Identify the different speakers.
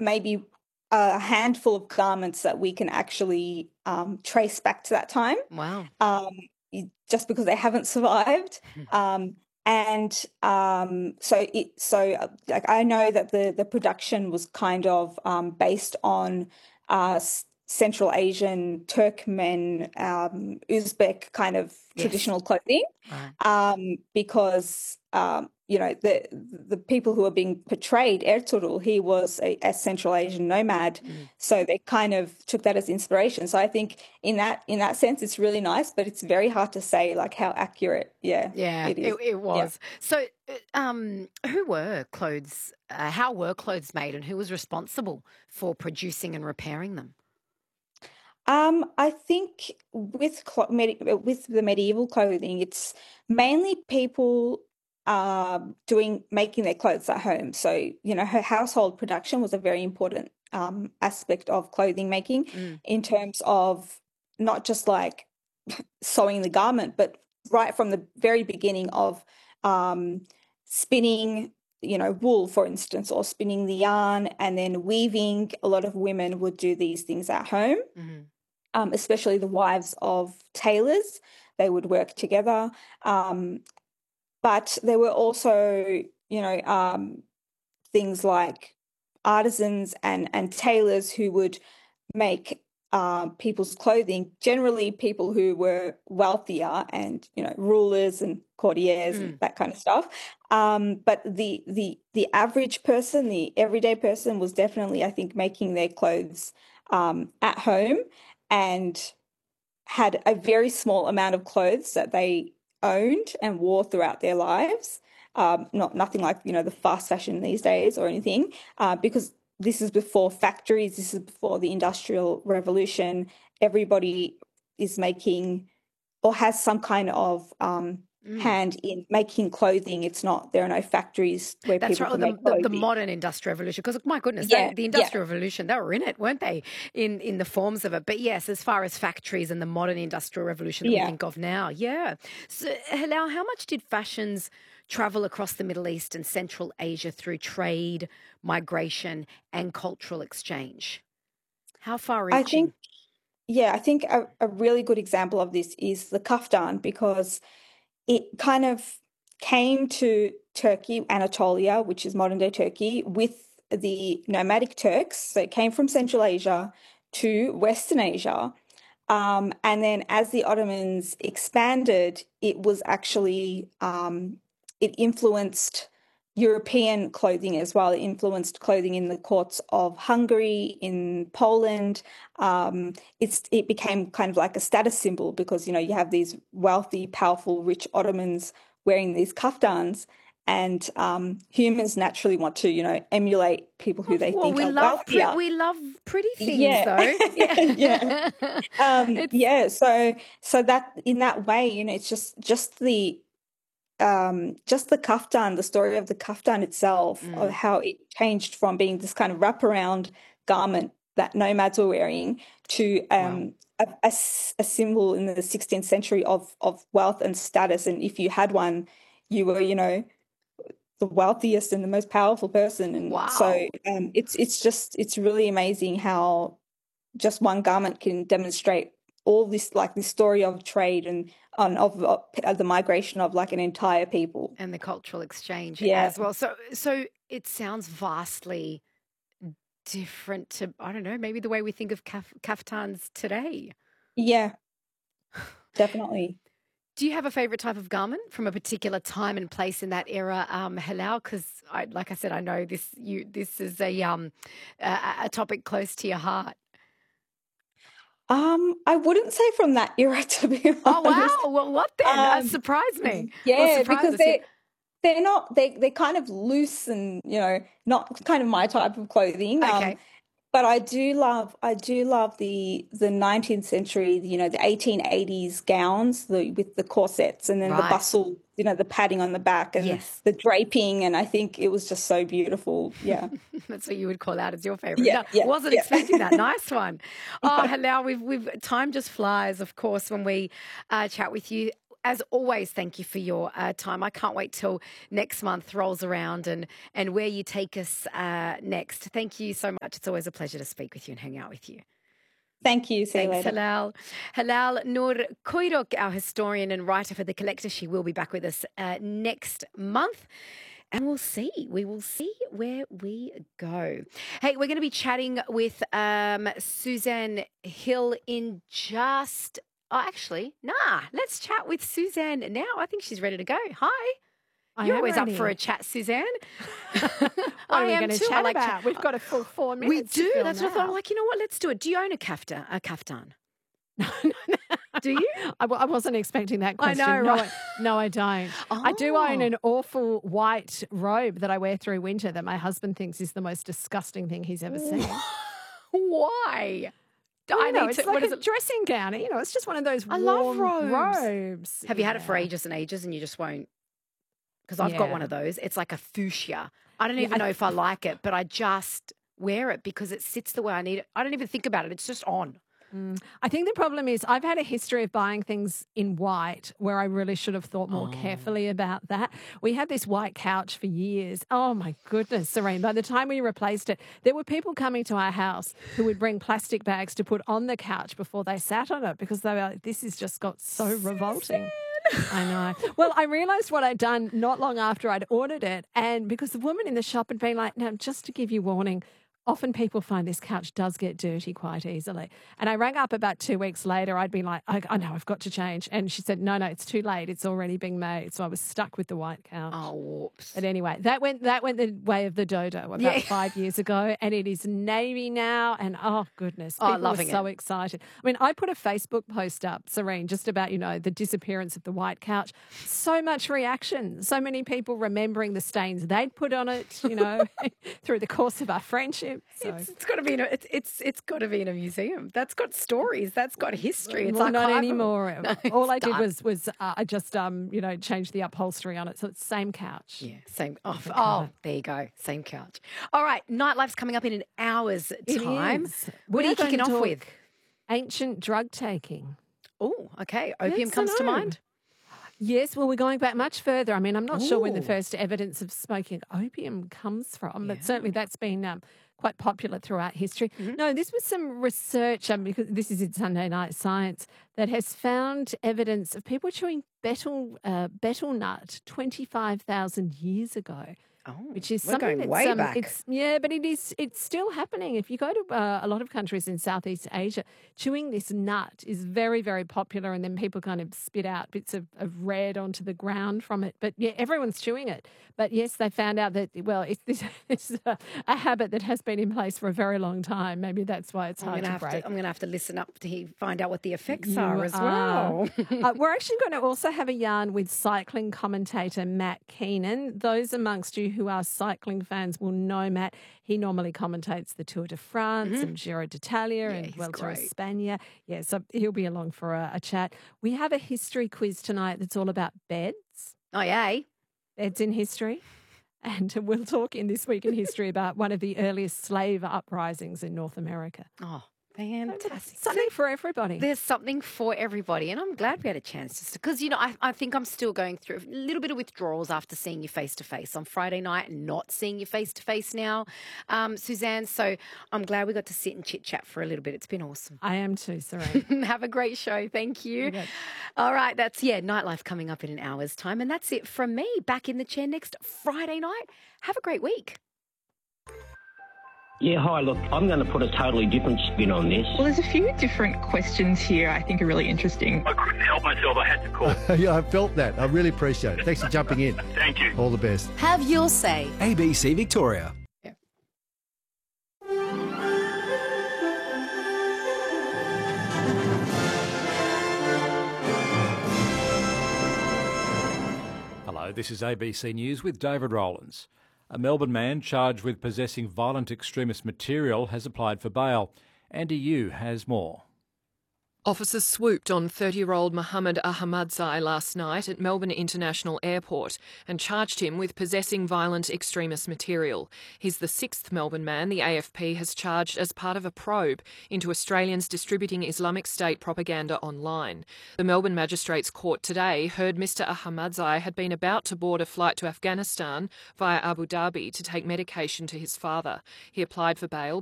Speaker 1: maybe a handful of garments that we can actually trace back to that time,
Speaker 2: Wow.
Speaker 1: just because they haven't survived. And like I know that the production was kind of based on Central Asian, Turkmen, Uzbek kind of
Speaker 2: Yes.
Speaker 1: traditional clothing,
Speaker 2: Right.
Speaker 1: because the people who are being portrayed, Ertugrul, he was a Central Asian nomad,
Speaker 2: Mm.
Speaker 1: so they kind of took that as inspiration. So I think in that sense, it's really nice, but it's very hard to say like how accurate,
Speaker 2: Yeah,
Speaker 1: it
Speaker 2: it,
Speaker 1: is.
Speaker 2: it
Speaker 1: Yeah.
Speaker 2: was. So, who were clothes? How were clothes made, and who was responsible for producing and repairing them?
Speaker 1: I think with the medieval clothing, it's mainly people making their clothes at home. So, her household production was a very important aspect of clothing making,
Speaker 2: Mm.
Speaker 1: in terms of not just like sewing the garment, but right from the very beginning of spinning, wool, for instance, or spinning the yarn and then weaving. A lot of women would do these things at home,
Speaker 2: Mm.
Speaker 1: especially the wives of tailors. They would work together. But there were also, things like artisans and tailors who would make people's clothing, generally people who were wealthier and, rulers and courtiers and
Speaker 2: Mm.
Speaker 1: that kind of stuff. But the average person, the everyday person, was definitely, I think, making their clothes at home, and had a very small amount of clothes that they owned and wore throughout their lives. Nothing like, the fast fashion these days or anything, because this is before factories, this is before the Industrial Revolution. Everybody is making or has some kind of
Speaker 2: Mm.
Speaker 1: hand in making clothing. It's not, there are no factories where
Speaker 2: That's
Speaker 1: people
Speaker 2: right. Or
Speaker 1: can
Speaker 2: the,
Speaker 1: make
Speaker 2: the
Speaker 1: clothing.
Speaker 2: modern industrial revolution, because my goodness,
Speaker 1: Yeah,
Speaker 2: the
Speaker 1: yeah,
Speaker 2: industrial revolution, they were in it, weren't they? In the forms of it. But yes, as far as factories and the modern industrial revolution that we
Speaker 1: yeah.
Speaker 2: think of now, yeah. So, Halal, how much did fashions travel across the Middle East and Central Asia through trade, migration, and cultural exchange? How far
Speaker 1: I think
Speaker 2: reaching?
Speaker 1: Yeah, I think a really good example of this is the kaftan, because it kind of came to Turkey, Anatolia, which is modern day Turkey, with the nomadic Turks. So it came from Central Asia to Western Asia. And then as the Ottomans expanded, it influenced European clothing as well. It influenced clothing in the courts of Hungary, in Poland. It became kind of like a status symbol, because, you have these wealthy, powerful, rich Ottomans wearing these kaftans, and humans naturally want to, emulate people who they
Speaker 2: Well,
Speaker 1: think are wealthier.
Speaker 2: we love pretty things,
Speaker 1: Yeah,
Speaker 2: though.
Speaker 1: yeah.
Speaker 2: Yeah. It's
Speaker 1: Yeah, so that in that way, it's just the kaftan, the story of the kaftan itself, of
Speaker 2: mm,
Speaker 1: how it changed from being this kind of wraparound garment that nomads were wearing to
Speaker 2: wow.
Speaker 1: a symbol in the 16th century of wealth and status. And if you had one, you were, the wealthiest and the most powerful person. And so
Speaker 2: Wow.
Speaker 1: it's really amazing how just one garment can demonstrate all this, like this story of trade and of the migration of like an entire people.
Speaker 2: And the cultural exchange
Speaker 1: Yeah,
Speaker 2: as well. So it sounds vastly different to, I don't know, maybe the way we think of kaftans today.
Speaker 1: yeah, definitely.
Speaker 2: Do you have a favorite type of garment from a particular time and place in that era, Halal? Because, like I said, I know this is a topic close to your heart.
Speaker 1: I wouldn't say from that era, to be
Speaker 2: Oh
Speaker 1: honest.
Speaker 2: wow! Well, what then?
Speaker 1: Um,
Speaker 2: Surprise me. Well,
Speaker 1: yeah,
Speaker 2: surprise
Speaker 1: because
Speaker 2: us. Yeah.
Speaker 1: they're kind of loose and, not kind of my type of clothing.
Speaker 2: Okay.
Speaker 1: But I do love the 19th century, the 1880s gowns, with the corsets, and then the
Speaker 2: Right.
Speaker 1: bustle, the padding on the back and
Speaker 2: Yes.
Speaker 1: the draping, and I think it was just so beautiful. Yeah.
Speaker 2: That's what you would call out as your favorite.
Speaker 1: Yeah,
Speaker 2: No,
Speaker 1: yeah,
Speaker 2: wasn't
Speaker 1: yeah.
Speaker 2: expecting that. Nice one. Oh,
Speaker 1: Yeah.
Speaker 2: Halal, we've time just flies, of course, when we chat with you. as always, thank you for your time. I can't wait till next month rolls around and where you take us next. Thank you so much. It's always a pleasure to speak with you and hang out with you.
Speaker 1: Thank you. See you
Speaker 2: Thanks,
Speaker 1: later.
Speaker 2: Halal. Halal Nur Koirok, our historian and writer for The Collector. She will be back with us next month. And we will see where we go. Hey, we're going to be chatting with Suzanne Hill in just... let's chat with Suzanne now. I think she's ready to go. Hi. You're always up for a chat, Suzanne.
Speaker 3: What are we going to chat about? We've got a full 4 minutes.
Speaker 2: We do. That's what I thought. I'm like, you know what? Let's do it. Do you own a kaftan? Do you?
Speaker 3: I wasn't expecting that question.
Speaker 2: I know, right?
Speaker 3: No, I don't.
Speaker 2: Oh.
Speaker 3: I do own an awful white robe that I wear through winter that my husband thinks is the most disgusting thing he's ever seen.
Speaker 2: Why?
Speaker 3: It's like a dressing gown. It's just one of those warm
Speaker 2: love
Speaker 3: robes.
Speaker 2: Have you had it for ages and ages and you just won't? Because I've got one of those. It's like a fuchsia. I don't even know if I like it, but I just wear it because it sits the way I need it. I don't even think about it. It's just on.
Speaker 3: I think the problem is I've had a history of buying things in white where I really should have thought more carefully about that. We had this white couch for years. Oh, my goodness, Serene. By the time we replaced it, there were people coming to our house who would bring plastic bags to put on the couch before they sat on it because they were like, this has just got so revolting. I know. Well, I realised what I'd done not long after I'd ordered it, and because the woman in the shop had been like, now, just to give you warning, often people find this couch does get dirty quite easily. And I rang up about 2 weeks later. I'd been like, I know, I've got to change. And she said, no, it's too late. It's already being made. So I was stuck with the white couch.
Speaker 2: Oh, whoops.
Speaker 3: But anyway, that went the way of the dodo about 5 years ago. And it is navy now. And oh, goodness. People
Speaker 2: loving
Speaker 3: were so excited. I mean, I put a Facebook post up, Serene, just about, the disappearance of the white couch. So much reaction. So many people remembering the stains they'd put on it, through the course of our friendship. So.
Speaker 2: It's got to be it's got to be in a museum. That's got stories. That's got history. It's
Speaker 3: not
Speaker 2: archival.
Speaker 3: Anymore.
Speaker 2: No,
Speaker 3: all I did was I just changed the upholstery on it, so it's the same couch.
Speaker 2: Yeah, same. Oh, there you go, same couch. All right, Nightlife's coming up in an hour's time. What are you kicking off with?
Speaker 3: Ancient drug taking.
Speaker 2: Oh, okay. Opium comes to mind.
Speaker 3: Yes, well, we're going back much further. I mean, I'm not sure when the first evidence of smoking opium comes from, but certainly that's been quite popular throughout history. Mm-hmm. No, this was some research, because this is in Sunday Night Science, that has found evidence of people chewing betel nut 25,000 years ago.
Speaker 2: Oh,
Speaker 3: which is
Speaker 2: we're
Speaker 3: something
Speaker 2: going way back.
Speaker 3: But it's still happening. If you go to a lot of countries in Southeast Asia, chewing this nut is very, very popular, and then people kind of spit out bits of red onto the ground from it. But yeah, everyone's chewing it. But yes, they found out that, well, it's a habit that has been in place for a very long time. Maybe that's why it's hard to break.
Speaker 2: I'm going to have to listen up to find out what the effects are as well.
Speaker 3: We're actually going to also have a yarn with cycling commentator Matt Keenan. Those amongst you who are cycling fans will know Matt. He normally commentates the Tour de France and Giro d'Italia and Vuelta a España. Yeah, so he'll be along for a chat. We have a history quiz tonight that's all about beds.
Speaker 2: Oh, yay.
Speaker 3: Beds in history. And we'll talk in This Week in History about one of the earliest slave uprisings in North America.
Speaker 2: Oh, fantastic.
Speaker 3: Something for everybody.
Speaker 2: There's something for everybody. And I'm glad we had a chance just because, I think I'm still going through a little bit of withdrawals after seeing you face to face on Friday night and not seeing you face to face now, Suzanne. So I'm glad we got to sit and chit chat for a little bit. It's been awesome.
Speaker 3: I am too, Serene.
Speaker 2: Have a great show. Thank you. All right. That's, Nightlife coming up in an hour's time. And that's it from me. Back in the chair next Friday night. Have a great week.
Speaker 4: Yeah, hi, look, I'm going to put a totally different spin on this.
Speaker 5: Well, there's a few different questions here I think are really interesting.
Speaker 6: I couldn't help myself. I had to call.
Speaker 7: Yeah, I felt that. I really appreciate it. Thanks for jumping in.
Speaker 6: Thank you.
Speaker 7: All the best.
Speaker 8: Have your say.
Speaker 9: ABC Victoria.
Speaker 2: Yeah.
Speaker 10: Hello, this is ABC News with David Rowlands. A Melbourne man charged with possessing violent extremist material has applied for bail. Andy Yu has more.
Speaker 8: Officers swooped on 30-year-old Mohammed Ahmadzai last night at Melbourne International Airport and charged him with possessing violent extremist material. He's the sixth Melbourne man the AFP has charged as part of a probe into Australians distributing Islamic State propaganda online. The Melbourne Magistrates Court today heard Mr Ahmadzai had been about to board a flight to Afghanistan via Abu Dhabi to take medication to his father. He applied for bail